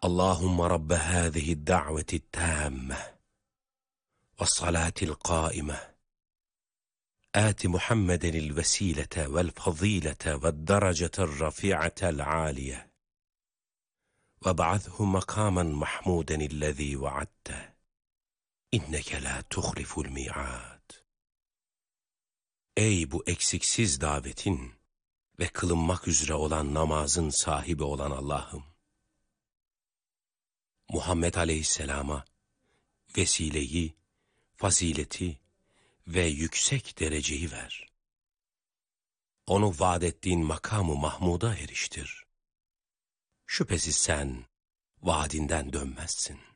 Allahümme Rabbe hâzihi da'veti tâmme ve salatil qâime. آت محمد الوسيلة والفضيلة والدرجة الرفيعة العالية وابعثه مقاما محمودا الذي وعدته إنك لا تخلف الميعاد. Ey bu eksiksiz davetin ve kılınmak üzere olan namazın sahibi olan Allah'ım! Muhammed Aleyhisselam'a vesileyi, fazileti ve yüksek dereceyi ver. Onu vaad ettiğin makamı Mahmud'a eriştir. Şüphesiz sen vaadinden dönmezsin.